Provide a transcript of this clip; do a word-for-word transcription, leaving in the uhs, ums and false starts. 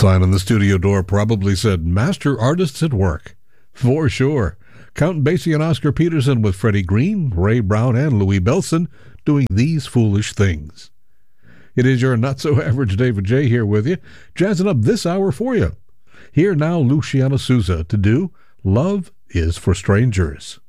sign on the studio door probably said, Master Artists at Work. For sure. Count Basie and Oscar Peterson with Freddie Green, Ray Brown, and Louis Bellson doing These Foolish Things. It is your not-so-average David J. here with you, jazzing up this hour for you. Here now, Luciano Souza to do Love is for Strangers.